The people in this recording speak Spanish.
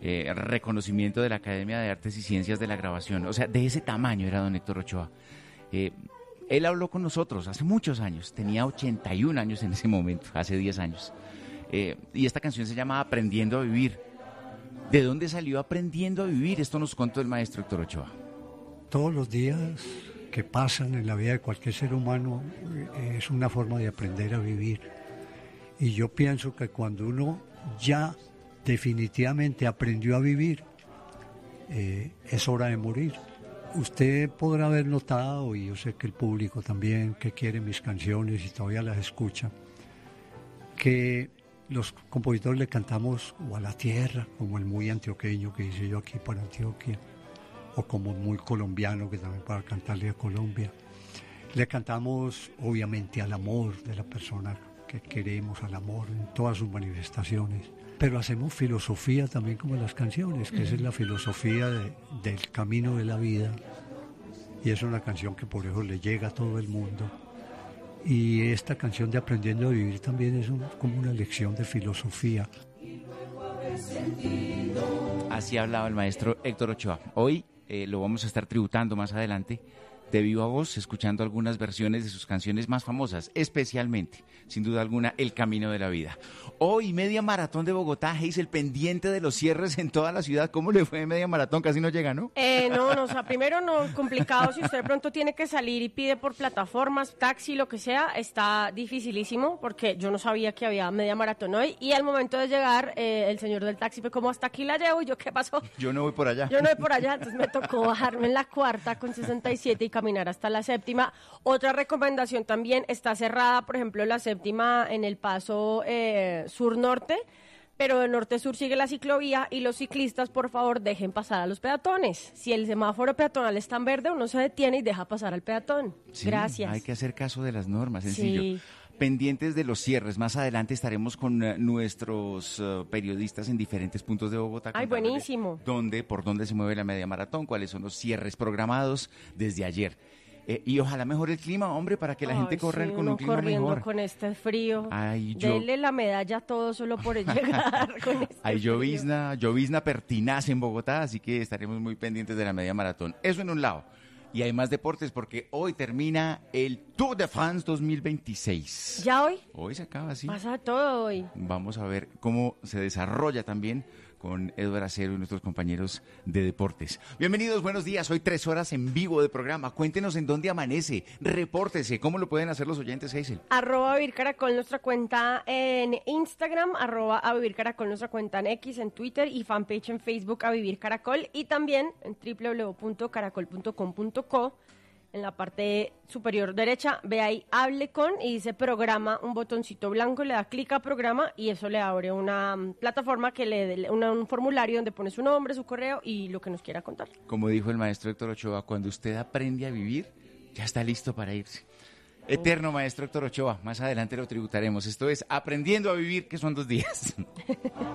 reconocimiento de la Academia de Artes y Ciencias de la Grabación. O sea, de ese tamaño era don Héctor Ochoa. Él habló con nosotros hace muchos años, tenía 81 años en ese momento, hace 10 años. Y esta canción se llama Aprendiendo a Vivir. ¿De dónde salió Aprendiendo a Vivir? Esto nos contó el maestro Héctor Ochoa. Todos los días que pasan en la vida de cualquier ser humano es una forma de aprender a vivir. Y yo pienso que cuando uno ya definitivamente aprendió a vivir, es hora de morir. Usted podrá haber notado, y yo sé que el público también, que quiere mis canciones y todavía las escucha, que los compositores le cantamos o a la tierra, como el muy antioqueño que hice yo aquí para Antioquia, o como muy colombiano que también para cantarle a Colombia. Le cantamos obviamente al amor de la persona que queremos, al amor en todas sus manifestaciones. Pero hacemos filosofía también como las canciones, que esa es la filosofía del camino de la vida. Y es una canción que por eso le llega a todo el mundo. Y esta canción de Aprendiendo a Vivir también es como una lección de filosofía. Así hablaba el maestro Héctor Ochoa. Hoy lo vamos a estar tributando más adelante de viva voz, escuchando algunas versiones de sus canciones más famosas, especialmente, sin duda alguna, El Camino de la Vida. Hoy, media maratón de Bogotá, Hazel, pendiente de los cierres en toda la ciudad. ¿Cómo le fue media maratón? Casi no llega, ¿no? No, o sea, primero no, complicado, si usted de pronto tiene que salir y pide por plataformas, taxi, lo que sea, está dificilísimo, porque yo no sabía que había media maratón hoy, y al momento de llegar, el señor del taxi fue como, hasta aquí la llevo, y yo, ¿qué pasó? Yo no voy por allá. Yo no voy por allá, entonces me tocó bajarme en la cuarta con 67 y caminar hasta la séptima. Otra recomendación también, está cerrada, por ejemplo, la séptima en el paso sur-norte, pero de norte-sur sigue la ciclovía, y los ciclistas, por favor, dejen pasar a los peatones. Si el semáforo peatonal está en verde, uno se detiene y deja pasar al peatón. Sí, gracias. Hay que hacer caso de las normas, sencillo. Sí. Pendientes de los cierres. Más adelante estaremos con nuestros periodistas en diferentes puntos de Bogotá. Ay, buenísimo. Por dónde se mueve la media maratón, cuáles son los cierres programados desde ayer. Y ojalá mejore el clima, hombre, para que la gente corra con un clima corriendo mejor. Con este frío. Ay, Dele la medalla a todo solo por llegar con este hay frío. llovizna pertinaz en Bogotá, así que estaremos muy pendientes de la media maratón. Eso en un lado. Y hay más deportes porque hoy termina el Tour de France 2026. ¿Ya hoy? Hoy se acaba, sí. Pasa todo hoy. Vamos a ver cómo se desarrolla también con Edward Acero y nuestros compañeros de deportes. Bienvenidos, buenos días. Hoy 3 horas en vivo de programa. Cuéntenos en dónde amanece. Repórtese. ¿Cómo lo pueden hacer los oyentes, Hazel? @vivircaracol, nuestra cuenta en Instagram, @vivircaracol, nuestra cuenta en X, en Twitter, y fanpage en Facebook, @vivircaracol, y también en www.caracol.com.co. En la parte superior derecha, ve ahí, hable con, y dice programa, un botoncito blanco, le da clic a programa, y eso le abre una plataforma que le dé un formulario donde pone su nombre, su correo y lo que nos quiera contar. Como dijo el maestro Héctor Ochoa, cuando usted aprende a vivir, ya está listo para irse. Eterno maestro Héctor Ochoa, más adelante lo tributaremos. Esto es Aprendiendo a Vivir, que son 2 días.